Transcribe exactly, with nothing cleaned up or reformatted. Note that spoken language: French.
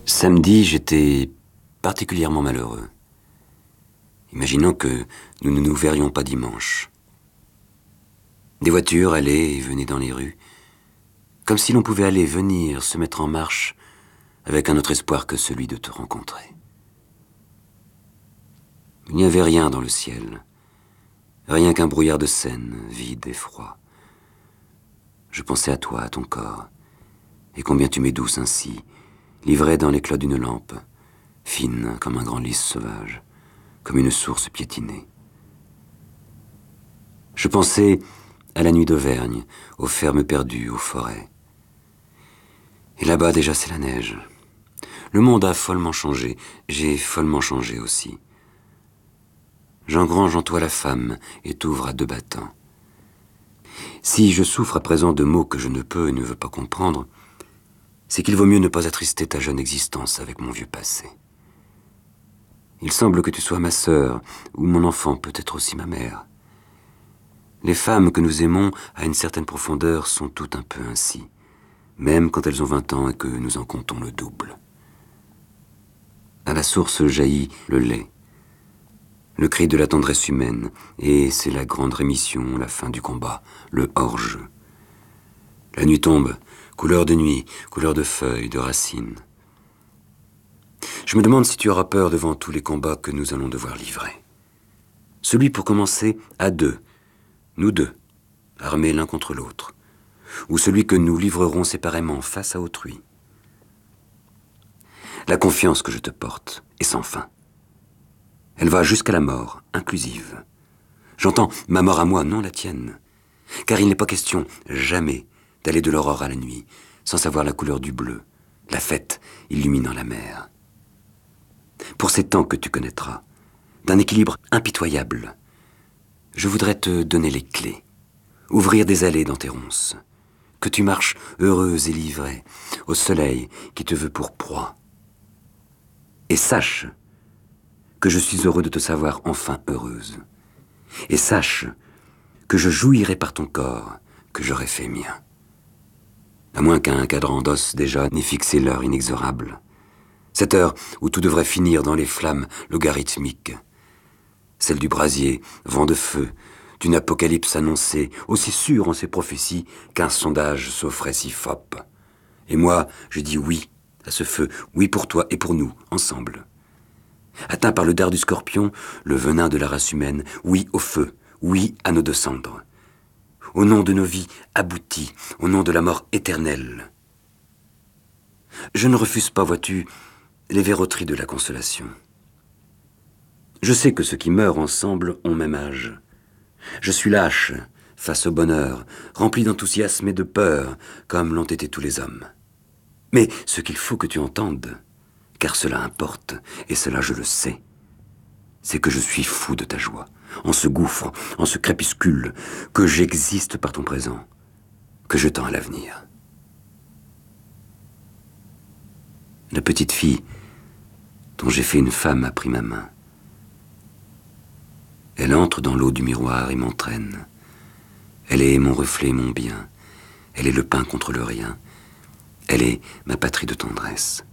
Samedi, j'étais particulièrement malheureux. Imaginons que nous ne nous verrions pas dimanche. Des voitures allaient et venaient dans les rues, comme si l'on pouvait aller, venir, se mettre en marche, avec un autre espoir que celui de te rencontrer. Il n'y avait rien dans le ciel, rien qu'un brouillard de Seine, vide et froid. Je pensais à toi, à ton corps, et combien tu m'es douce ainsi, livrée dans l'éclat d'une lampe, fine comme un grand lys sauvage, comme une source piétinée. Je pensais à la nuit d'Auvergne, aux fermes perdues, aux forêts. Et là-bas déjà c'est la neige. Le monde a follement changé, j'ai follement changé aussi. J'engrange en toi la femme et t'ouvre à deux battants. Si je souffre à présent de maux que je ne peux et ne veux pas comprendre, c'est qu'il vaut mieux ne pas attrister ta jeune existence avec mon vieux passé. Il semble que tu sois ma sœur, ou mon enfant, peut-être aussi ma mère. Les femmes que nous aimons à une certaine profondeur sont toutes un peu ainsi, même quand elles ont vingt ans et que nous en comptons le double. À la source jaillit le lait, le cri de la tendresse humaine, et c'est la grande rémission, la fin du combat, le hors-jeu. La nuit tombe, couleur de nuit, couleur de feuilles, de racines. Je me demande si tu auras peur devant tous les combats que nous allons devoir livrer. Celui pour commencer à deux, nous deux, armés l'un contre l'autre, ou celui que nous livrerons séparément face à autrui. La confiance que je te porte est sans fin. Elle va jusqu'à la mort, inclusive. J'entends ma mort à moi, non la tienne, car il n'est pas question, jamais, d'aller de l'aurore à la nuit, sans savoir la couleur du bleu, la fête illuminant la mer. Pour ces temps que tu connaîtras, d'un équilibre impitoyable, je voudrais te donner les clés, ouvrir des allées dans tes ronces, que tu marches heureuse et livrée, au soleil qui te veut pour proie. Et sache que je suis heureux de te savoir enfin heureuse. Et sache que je jouirai par ton corps que j'aurai fait mien. À moins qu'un cadran d'os déjà n'ait fixé l'heure inexorable. Cette heure où tout devrait finir dans les flammes logarithmiques. Celle du brasier, vent de feu, d'une apocalypse annoncée, aussi sûre en ses prophéties qu'un sondage s'offrait si foppe. Et moi, je dis oui à ce feu, oui pour toi et pour nous, ensemble. Atteint par le dard du scorpion, le venin de la race humaine, oui au feu, oui à nos deux cendres. Au nom de nos vies abouties, au nom de la mort éternelle. Je ne refuse pas, vois-tu, les verroteries de la consolation. Je sais que ceux qui meurent ensemble ont même âge. Je suis lâche face au bonheur, rempli d'enthousiasme et de peur, comme l'ont été tous les hommes. Mais ce qu'il faut que tu entendes, car cela importe, et cela je le sais, c'est que je suis fou de ta joie, en ce gouffre, en ce crépuscule, que j'existe par ton présent, que je tends à l'avenir. La petite fille dont j'ai fait une femme a pris ma main. Elle entre dans l'eau du miroir et m'entraîne. Elle est mon reflet et mon bien. Elle est le pain contre le rien. Elle est ma patrie de tendresse.